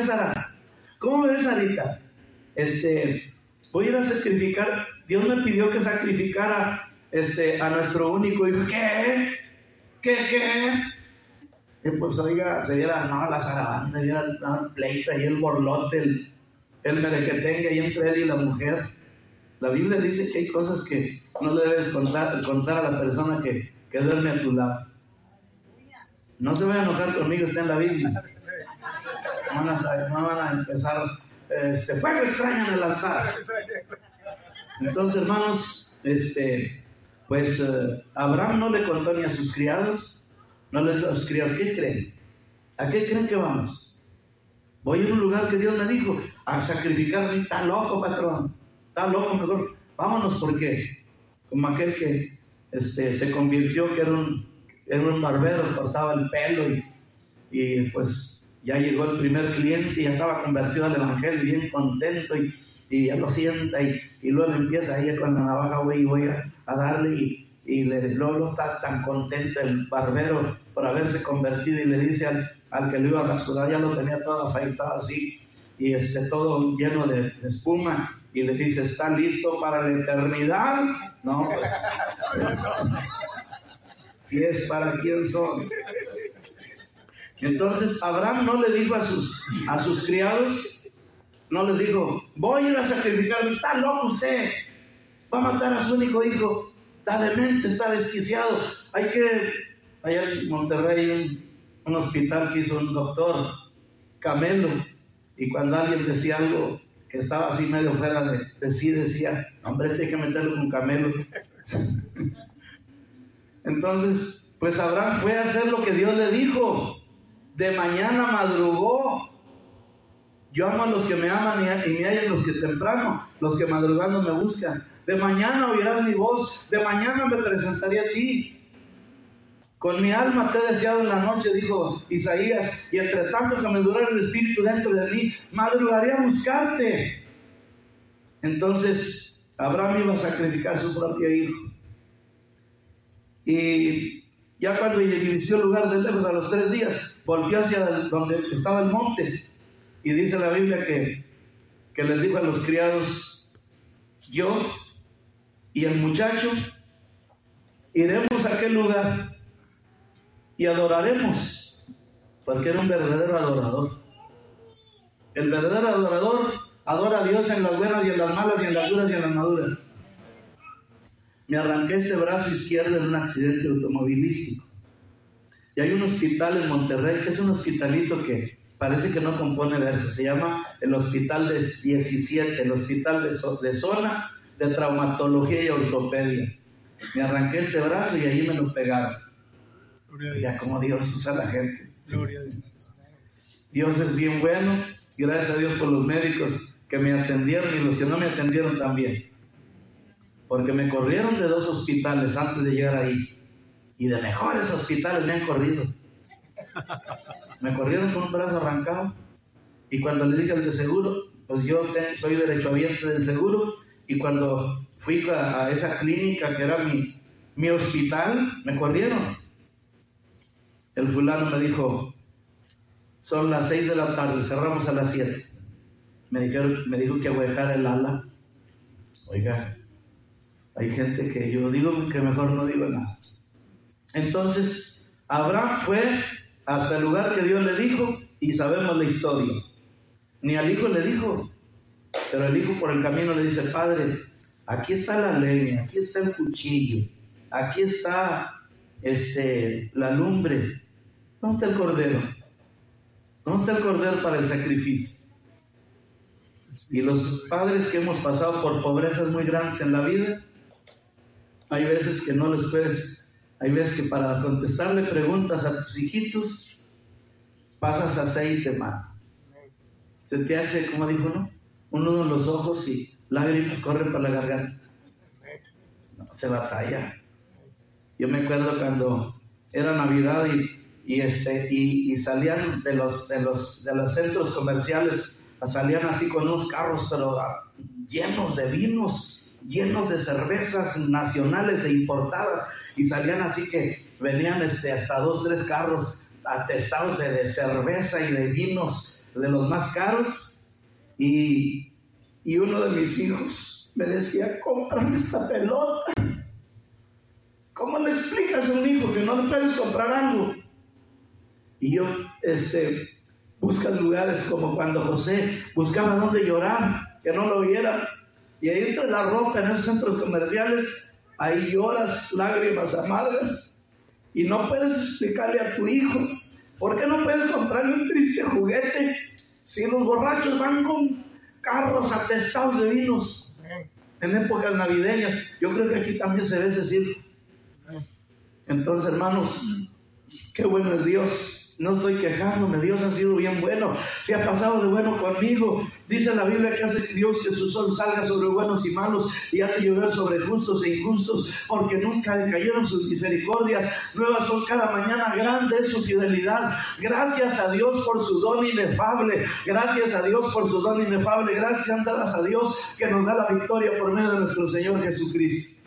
Sara? ¿Cómo ves, Sarita? Voy a ir a sacrificar. Dios me pidió que sacrificara a nuestro único hijo. ¿Qué? Y pues oiga, se diera la zarabanda, diera el pleito y el borlote, el merequetengue ahí entre él y la mujer. La Biblia dice que hay cosas que no le debes contar a la persona que duerme a tu lado. No se vayan a enojar conmigo, está en la Biblia. No van a empezar fuego extraño en el altar. Entonces, hermanos, Abraham no le contó ni a sus criados, no les dijo a sus criados. ¿Qué creen? ¿A qué creen que vamos? Voy a un lugar que Dios me dijo a sacrificarme. Está loco, patrón, está loco, mejor vámonos, porque como aquel que se convirtió, que era un barbero, cortaba el pelo y pues ya llegó el primer cliente y ya estaba convertido al evangelio, bien contento, y ya lo sienta y luego empieza ahí con la navaja, voy a darle, y luego está tan contento el barbero por haberse convertido, y le dice al que lo iba a rasurar, ya lo tenía todo afeitado así, y todo lleno de espuma, y le dice: ¿está listo para la eternidad? No, pues, ¿y es para quién son? Entonces Abraham no le dijo a sus criados, no les dijo: voy a ir a sacrificarme. Está loco usted, va a matar a su único hijo, está demente, está desquiciado. Allá en Monterrey hay un hospital que hizo un doctor Camelo, y cuando alguien decía algo que estaba así medio fuera de sí, decía: hombre, hay que meterlo con Camelo. Entonces, pues Abraham fue a hacer lo que Dios le dijo. De mañana madrugó. Yo amo a los que me aman, y me hallan los que temprano, los que madrugando me buscan. De mañana oirás mi voz, de mañana me presentaré a ti. Con mi alma te he deseado en la noche, dijo Isaías, y entre tanto que me durara el espíritu dentro de mí, madrugaré a buscarte. Entonces Abraham iba a sacrificar su propio hijo. Y ya cuando inició el lugar de lejos, a los 3 días, volteó hacia donde estaba el monte. Y dice la Biblia que les dijo a los criados: yo y el muchacho iremos a aquel lugar y adoraremos, porque era un verdadero adorador. El verdadero adorador adora a Dios en las buenas y en las malas, y en las duras y en las maduras. Me arranqué este brazo izquierdo en un accidente automovilístico. Y hay un hospital en Monterrey, que es un hospitalito que parece que no compone versos. Se llama el Hospital de 17, el Hospital de Zona de Traumatología y Ortopedia. Me arranqué este brazo y allí me lo pegaron. Ya como Dios usa a la gente. Gloria a Dios. Dios es bien bueno. Gracias a Dios por los médicos que me atendieron y los que no me atendieron también. Porque me corrieron de 2 hospitales antes de llegar ahí. Y de mejores hospitales me han corrido. Me corrieron con un brazo arrancado. Y cuando le dije al de seguro, pues yo soy derechohabiente del seguro. Y cuando fui a esa clínica que era mi hospital, me corrieron. El fulano me dijo: son las 6 de la tarde, cerramos a las 7. Me dijo que huejara el ala. Oiga, hay gente que yo digo que mejor no digo nada. Entonces Abraham fue hasta el lugar que Dios le dijo, y sabemos la historia. Ni al hijo le dijo, pero el hijo por el camino le dice: padre, aquí está la leña, aquí está el cuchillo, aquí está la lumbre. ¿Dónde está el cordero? ¿Dónde está el cordero para el sacrificio? Y los padres que hemos pasado por pobrezas muy grandes en la vida, hay veces que no les puedes, hay veces que para contestarle preguntas a tus hijitos, pasas aceite, mano. Se te hace, como dijo, ¿no? Un nudo en los ojos y lágrimas corren por la garganta. No, se batalla. Yo me acuerdo cuando era Navidad y salían de los centros comerciales, salían así con unos carros, pero llenos de vinos, llenos de cervezas nacionales e importadas, y salían así que venían hasta 2, 3 carros atestados de cerveza y de vinos de los más caros, y uno de mis hijos me decía, cómprame esta pelota. ¿Cómo le explicas a un hijo que no le puedes comprar algo? Y yo, buscas lugares como cuando José buscaba dónde llorar, que no lo vieran, y ahí entre la ropa en esos centros comerciales, ahí lloras lágrimas amargas, y no puedes explicarle a tu hijo, ¿por qué no puedes comprarle un triste juguete si los borrachos van con carros atestados de vinos en épocas navideñas? Yo creo que aquí también se ve ese circo. Entonces, hermanos, qué bueno es Dios. No estoy quejándome, Dios ha sido bien bueno, que ha pasado de bueno conmigo. Dice la Biblia que hace Dios que su sol salga sobre buenos y malos, y hace llover sobre justos e injustos, porque nunca decayeron sus misericordias. Nuevas son cada mañana, grande es su fidelidad. Gracias a Dios por su don inefable. Gracias a Dios por su don inefable. Gracias dadas a Dios que nos da la victoria por medio de nuestro Señor Jesucristo.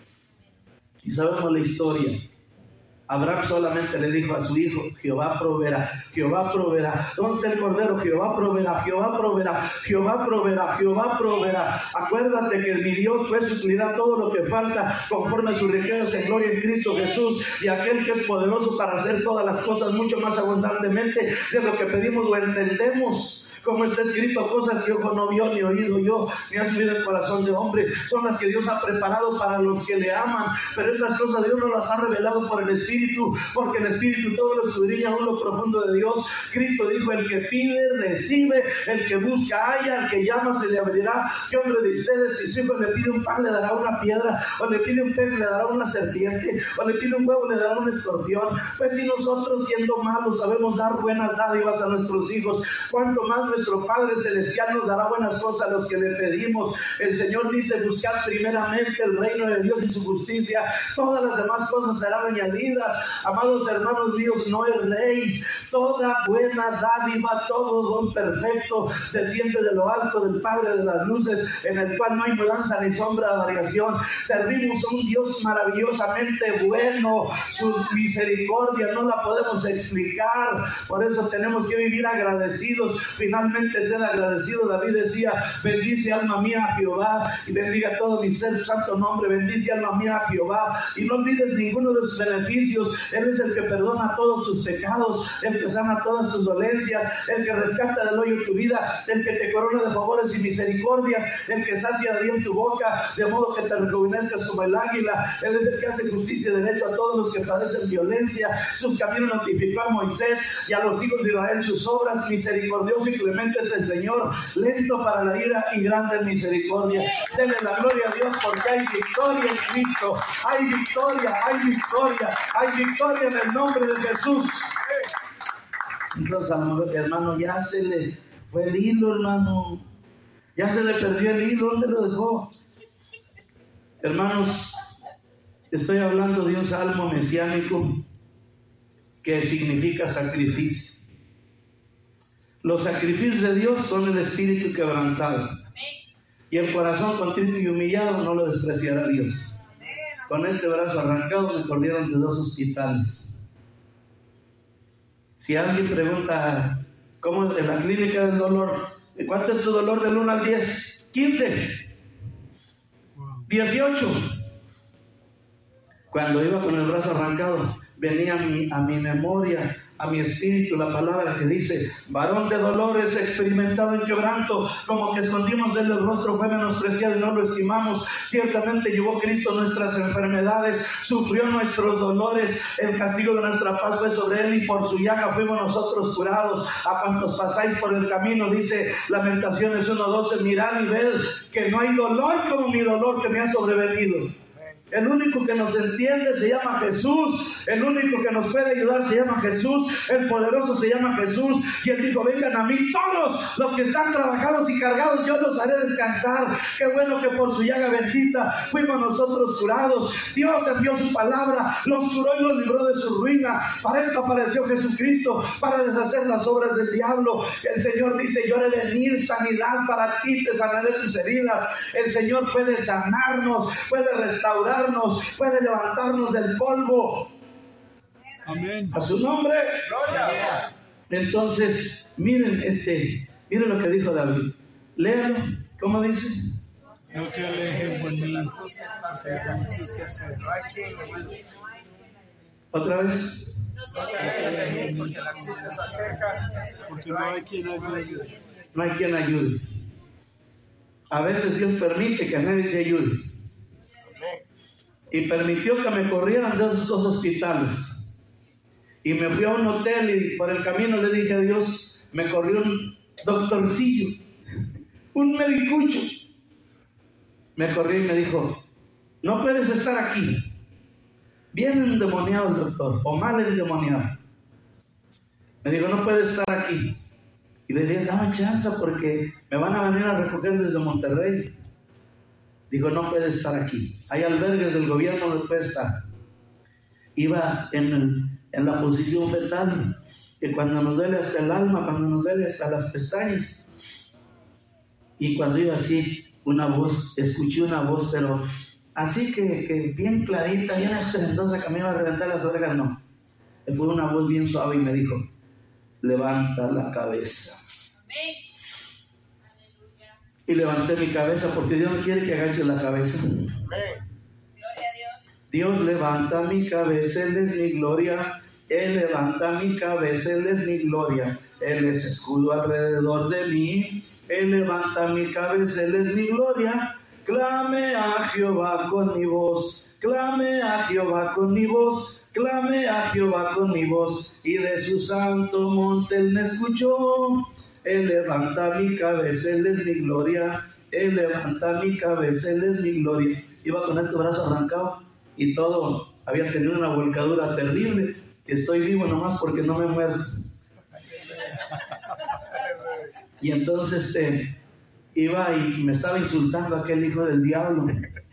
Y sabemos la historia. Abraham solamente le dijo a su hijo, Jehová proveerá, Jehová proveerá. ¿Dónde está el cordero? Jehová proveerá, Jehová proveerá, Jehová proveerá, Jehová proveerá. Acuérdate que mi Dios pues suplirá todo lo que falta conforme a sus riquezas en gloria en Cristo Jesús, y aquel que es poderoso para hacer todas las cosas mucho más abundantemente de lo que pedimos o entendemos. Como está escrito, cosas que ojo no vio, ni oído yo, ni ha subido el corazón de hombre, son las que Dios ha preparado para los que le aman. Pero estas cosas Dios nos las ha revelado por el Espíritu, porque el Espíritu todo lo escudriña aún lo profundo de Dios. Cristo dijo, el que pide, recibe, el que busca, halla, el que llama, se le abrirá. ¿Qué hombre de ustedes, si su hijo le pide un pan, le dará una piedra? ¿O le pide un pez, le dará una serpiente? ¿O le pide un huevo, le dará un escorpión? Pues si nosotros, siendo malos, sabemos dar buenas dádivas a nuestros hijos, ¿cuánto más nuestro Padre Celestial nos dará buenas cosas a los que le pedimos? El Señor dice, buscad primeramente el reino de Dios y su justicia, todas las demás cosas serán añadidas. Amados hermanos míos, no erréis. Toda buena dádiva, todo don perfecto desciende de lo alto del Padre de las luces, en el cual no hay mudanza ni sombra de variación. Servimos a un Dios maravillosamente bueno. Su misericordia no la podemos explicar, por eso tenemos que vivir agradecidos. Finalmente, ser agradecido. David decía, bendice alma mía a Jehová, y bendiga todo mi ser su santo nombre. Bendice alma mía a Jehová, y no olvides ninguno de sus beneficios. Él es el que perdona todos tus pecados, el que sana todas tus dolencias, el que rescata del hoyo tu vida, el que te corona de favores y misericordias, el que sacia de bien tu boca, de modo que te rejuvenezcas como el águila. Él es el que hace justicia y derecho a todos los que padecen violencia. Sus caminos notificó a Moisés, y a los hijos de Israel sus obras. Misericordioso y clemente es el Señor, lento para la ira y grande en misericordia. Denle la gloria a Dios, porque hay victoria en Cristo. Hay victoria, hay victoria, hay victoria en el nombre de Jesús. Entonces, hermano, ya se le fue el hilo, hermano. Ya se le perdió el hilo. ¿Dónde lo dejó? Hermanos, estoy hablando de un salmo mesiánico que significa sacrificio. Los sacrificios de Dios son el espíritu quebrantado, y el corazón contrito y humillado no lo despreciará Dios. Con este brazo arrancado me corrieron de 2 hospitales. Si alguien pregunta, ¿cómo en la clínica del dolor? ¿Cuánto es tu dolor del 1 al 10? 15, 18. Cuando iba con el brazo arrancado, venía a mi memoria, a mi espíritu, la palabra que dice, varón de dolores, experimentado en quebranto, como que escondimos de él el rostro, fue menospreciado y no lo estimamos. Ciertamente llevó Cristo nuestras enfermedades, sufrió nuestros dolores, el castigo de nuestra paz fue sobre él, y por su llaga fuimos nosotros curados. A cuantos pasáis por el camino, dice Lamentaciones 1:12, mirad y ved que no hay dolor como mi dolor que me ha sobrevenido. El único que nos entiende se llama Jesús. El único que nos puede ayudar se llama Jesús. El poderoso se llama Jesús. Y él dijo, vengan a mí todos los que están trabajados y cargados, yo los haré descansar. Qué bueno que por su llaga bendita fuimos nosotros curados. Dios envió su palabra, los curó y los libró de su ruina. Para esto apareció Jesucristo, para deshacer las obras del diablo. El Señor dice, yo haré venir sanidad para ti, te sanaré tus heridas. El Señor puede sanarnos, puede restaurar, puede levantarnos del polvo. Amén. A su nombre. Gloria. Entonces, miren Mire lo que dijo David. Léalo. ¿Cómo dice? No te alejes de mí, porque la justicia cerca. Otra vez. No te alejes de mí, porque la justicia está cerca, porque no hay quien ayude. No hay quien ayude. A veces Dios permite que nadie te ayude. Y permitió que me corrieran de esos dos hospitales. Y me fui a un hotel y por el camino le dije a Dios, me corrió un doctorcillo, un medicucho. Me corrió y me dijo, no puedes estar aquí. Bien endemoniado el doctor, o mal endemoniado. Me dijo, no puedes estar aquí. Y le dije, dame chance porque me van a venir a recoger desde Monterrey. Dijo, no puede estar aquí. Hay albergues del gobierno donde puede estar. Iba en la posición fetal, que cuando nos duele hasta el alma, cuando nos duele hasta las pestañas. Y cuando iba así, escuché una voz, pero así que bien clarita, bien estruendosa, que me iba a reventar las orejas, no. Fue una voz bien suave y me dijo, levanta la cabeza. Y levanté mi cabeza porque Dios no quiere que agache la cabeza. Dios levanta mi cabeza, Él es mi gloria. Él levanta mi cabeza, Él es mi gloria. Él es escudo alrededor de mí. Él levanta mi cabeza, Él es mi gloria. Clame a Jehová con mi voz. Clame a Jehová con mi voz. Clame a Jehová con mi voz. Y de su santo monte Él me escuchó. Él levanta mi cabeza, Él es mi gloria. Él levanta mi cabeza, Él es mi gloria. Iba con este brazo arrancado y todo, había tenido una volcadura terrible, que estoy vivo nomás porque no me muero. Y entonces iba y me estaba insultando aquel hijo del diablo.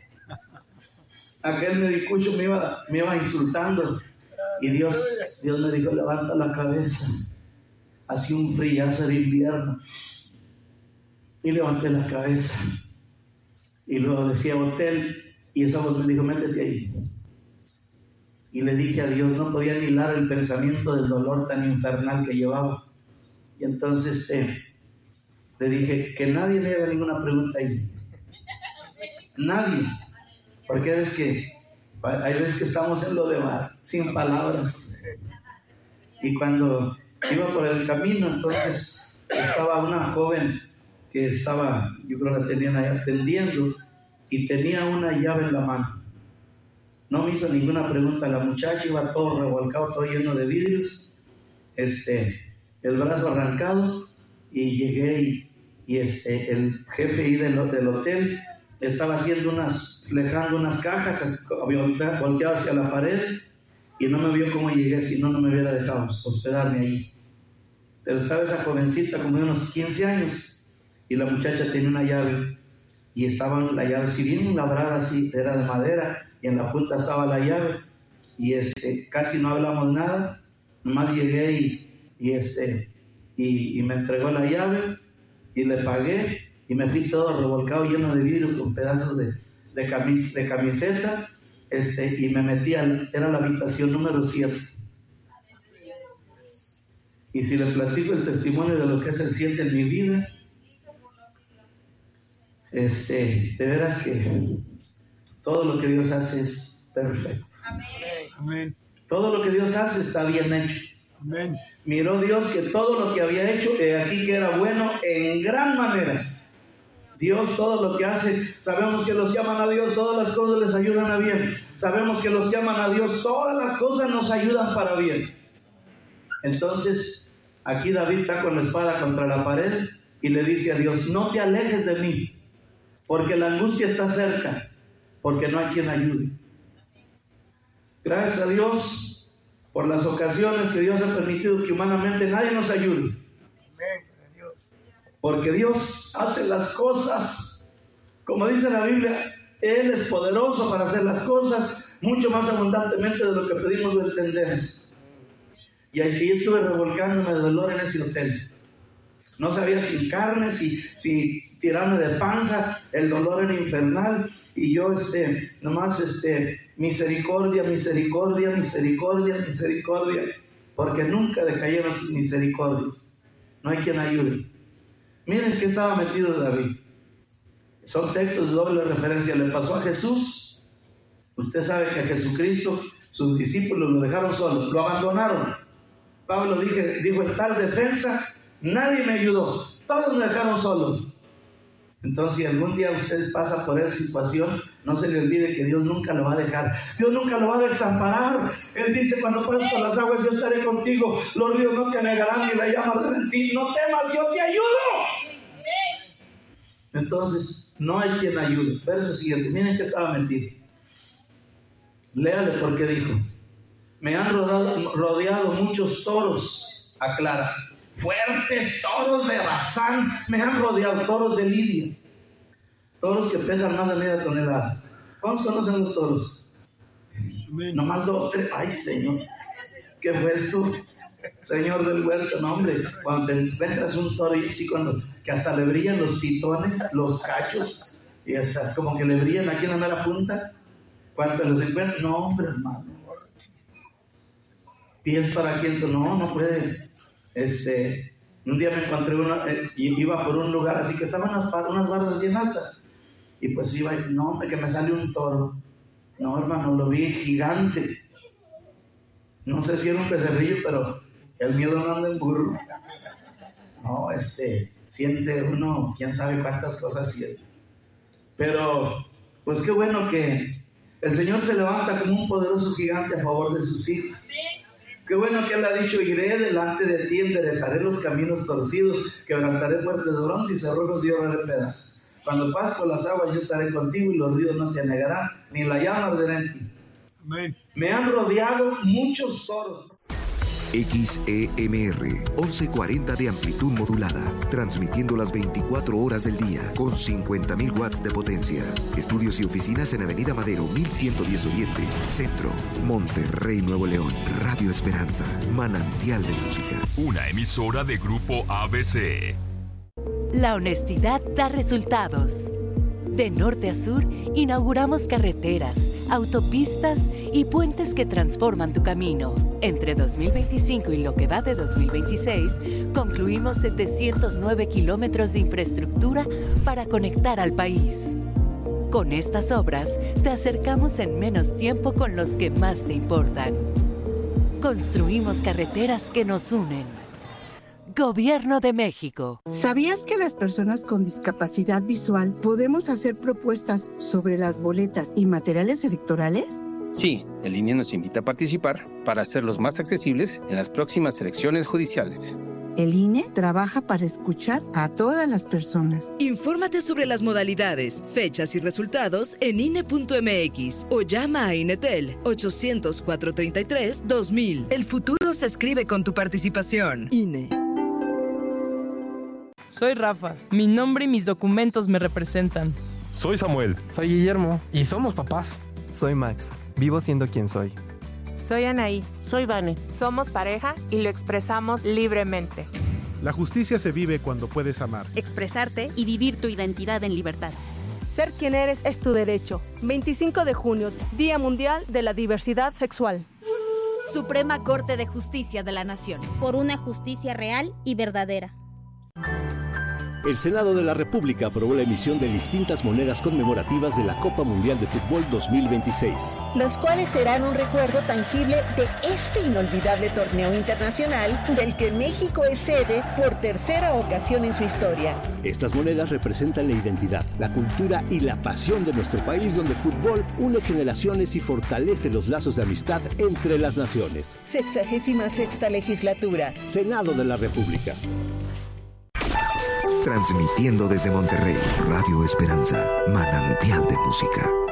Aquel medicucho me iba insultando. Y Dios me dijo, levanta la cabeza. Hacía un frillazo de invierno. Y levanté la cabeza. Y luego decía hotel. Y esa voz me dijo, métete ahí. Y le dije a Dios, no podía ni hilar el pensamiento del dolor tan infernal que llevaba. Y entonces le dije, que nadie me haga ninguna pregunta ahí. Nadie. Porque hay veces que estamos en lo de mar, sin palabras. Y cuando iba por el camino, entonces estaba una joven que estaba, yo creo que la tenían ahí atendiendo, y tenía una llave en la mano. No me hizo ninguna pregunta la muchacha, iba todo revolcado, todo lleno de vidrios, el brazo arrancado, y llegué y el jefe ahí del hotel estaba flejando unas cajas, volteado hacia la pared, y no me vio cómo llegué, si no me hubiera dejado hospedarme ahí. Pero estaba esa jovencita como de unos 15 años, y la muchacha tenía una llave, y estaba la llave, si bien labrada así, era de madera, y en la punta estaba la llave, y casi no hablamos nada, nomás llegué y me entregó la llave, y le pagué, y me fui todo revolcado, lleno de vidrios, con pedazos de camiseta, y me metí era la habitación número 7. Y si le platico el testimonio de lo que es el 7 en mi vida, de veras que todo lo que Dios hace es perfecto. Amén. Todo lo que Dios hace está bien hecho. Amén. Miró Dios que todo lo que había hecho aquí que era bueno en gran manera. Dios todo lo que hace, sabemos que los que aman a Dios todas las cosas les ayudan a bien. Sabemos que los que aman a Dios todas las cosas nos ayudan para bien. Entonces aquí David está con la espada contra la pared y le dice a Dios, no te alejes de mí, porque la angustia está cerca, porque no hay quien ayude. Gracias a Dios por las ocasiones que Dios ha permitido que humanamente nadie nos ayude. Porque Dios hace las cosas, como dice la Biblia, Él es poderoso para hacer las cosas mucho más abundantemente de lo que pedimos o entendemos. Y allí estuve revolcándome de dolor en ese hotel. No sabía si carne, si tirarme de panza, el dolor era infernal. Y yo, nomás, misericordia, misericordia, misericordia, misericordia, porque nunca decayeron sus misericordias. No hay quien ayude. Miren qué estaba metido David. Son textos de doble referencia. Le pasó a Jesús. Usted sabe que a Jesucristo sus discípulos lo dejaron solo, lo abandonaron. Pablo dijo, en tal defensa nadie me ayudó, todos me dejaron solo. Entonces, si algún día usted pasa por esa situación, no se le olvide que Dios nunca lo va a dejar. Dios nunca lo va a desamparar. Él dice, cuando pases por las aguas, yo estaré contigo. Los ríos no te anegarán ni la llama arderá en ti. No temas, yo te ayudo. Entonces, no hay quien ayude. Verso siguiente, miren que estaba metido. Léale porque dijo, me han rodeado muchos toros, aclara. Fuertes toros de Basán me han rodeado, toros de Lidia, toros que pesan más de media tonelada. ¿Cuántos conocen los toros? Nomás 2, 3. Ay, Señor, ¿qué fue esto? Señor del huerto, no, hombre, cuando te encuentras un toro y así que hasta le brillan los pitones, los cachos, y hasta como que le brillan aquí en la mera punta, cuando los encuentras, no, hombre, hermano, pies para quien, no puede. Un día me encontré iba por un lugar así que estaban unas barras bien altas, y pues iba, no, hombre, que me sale un toro. No, hermano, lo vi gigante. No sé si era un becerrillo, pero el miedo no anda en burro. No, siente uno, quién sabe cuántas cosas siente. Pero, pues qué bueno que el Señor se levanta como un poderoso gigante a favor de sus hijos. Qué bueno que Él ha dicho, iré delante de ti, enderezaré los caminos torcidos, quebrantaré puertas de bronce y cerrojos de oro haré pedazos. Cuando pases por las aguas yo estaré contigo y los ríos no te anegarán, ni la llama arderá en ti. Amén. Me han rodeado muchos toros. XEMR 1140 de amplitud modulada, transmitiendo las 24 horas del día con 50.000 watts de potencia. Estudios y oficinas en Avenida Madero 1110 Oriente, Centro, Monterrey, Nuevo León. Radio Esperanza, manantial de música. Una emisora de Grupo ABC. La honestidad da resultados. De norte a sur, inauguramos carreteras, autopistas y puentes que transforman tu camino. Entre 2025 y lo que va de 2026, concluimos 709 kilómetros de infraestructura para conectar al país. Con estas obras, te acercamos en menos tiempo con los que más te importan. Construimos carreteras que nos unen. Gobierno de México. ¿Sabías que las personas con discapacidad visual podemos hacer propuestas sobre las boletas y materiales electorales? Sí, el INE nos invita a participar para hacerlos más accesibles en las próximas elecciones judiciales. El INE trabaja para escuchar a todas las personas. Infórmate sobre las modalidades, fechas y resultados en INE.mx o llama a INETEL 800-433-2000. El futuro se escribe con tu participación. INE. Soy Rafa. Mi nombre y mis documentos me representan. Soy Samuel. Soy Guillermo. Y somos papás. Soy Max. Vivo siendo quien soy. Soy Anaí. Soy Vane. Somos pareja y lo expresamos libremente. La justicia se vive cuando puedes amar, expresarte y vivir tu identidad en libertad. Ser quien eres es tu derecho. 25 de junio, Día Mundial de la Diversidad Sexual. Suprema Corte de Justicia de la Nación. Por una justicia real y verdadera. El Senado de la República aprobó la emisión de distintas monedas conmemorativas de la Copa Mundial de Fútbol 2026. Las cuales serán un recuerdo tangible de este inolvidable torneo internacional del que México es sede por tercera ocasión en su historia. Estas monedas representan la identidad, la cultura y la pasión de nuestro país, donde el fútbol une generaciones y fortalece los lazos de amistad entre las naciones. 66ª legislatura. Senado de la República. Transmitiendo desde Monterrey, Radio Esperanza, manantial de música.